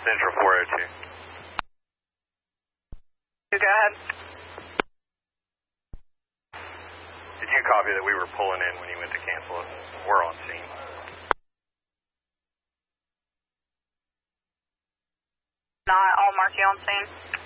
Central 402. You go ahead. Did you copy that we were pulling in when you went to cancel it? We're on scene. Not, I'll mark you on scene.